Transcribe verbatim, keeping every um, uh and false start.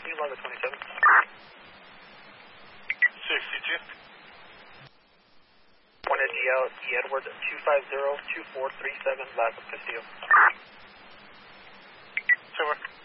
you log a twenty-seven? sixty-two. one G L, E Edward, two five zero two four three seven, last of Castillo. Two.